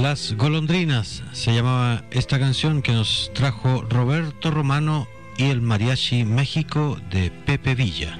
Las golondrinas se llamaba esta canción que nos trajo Roberto Romano y el Mariachi México de Pepe Villa.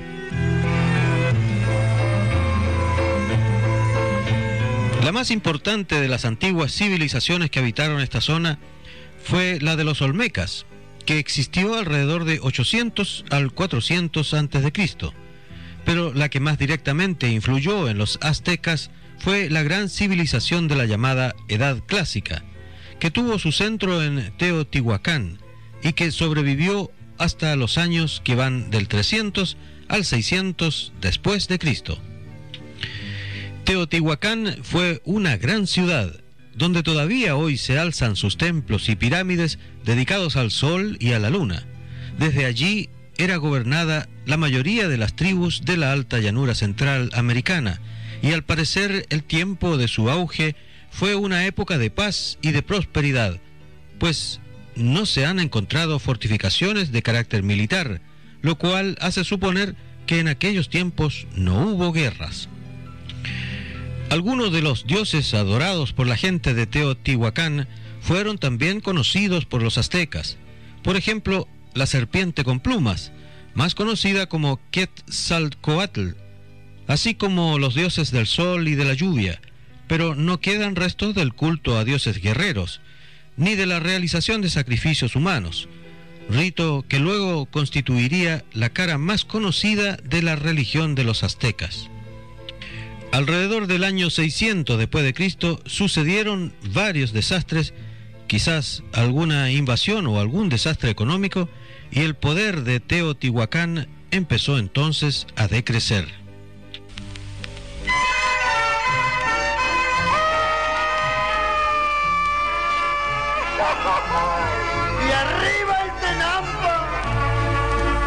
La más importante de las antiguas civilizaciones que habitaron esta zona fue la de los Olmecas, que existió alrededor de 800 al 400 a.C., pero la que más directamente influyó en los aztecas fue la gran civilización de la llamada Edad Clásica, que tuvo su centro en Teotihuacán y que sobrevivió hasta los años que van del 300 al 600 después de Cristo. Teotihuacán fue una gran ciudad, donde todavía hoy se alzan sus templos y pirámides dedicados al sol y a la luna. Desde allí era gobernada la mayoría de las tribus de la alta llanura central americana, y al parecer el tiempo de su auge fue una época de paz y de prosperidad, pues no se han encontrado fortificaciones de carácter militar, lo cual hace suponer que en aquellos tiempos no hubo guerras. Algunos de los dioses adorados por la gente de Teotihuacán fueron también conocidos por los aztecas. Por ejemplo, la serpiente con plumas, más conocida como Quetzalcóatl, así como los dioses del sol y de la lluvia, pero no quedan restos del culto a dioses guerreros, ni de la realización de sacrificios humanos, rito que luego constituiría la cara más conocida de la religión de los aztecas. Alrededor del año 600 después de Cristo sucedieron varios desastres, quizás alguna invasión o algún desastre económico, y el poder de Teotihuacán empezó entonces a decrecer. Y arriba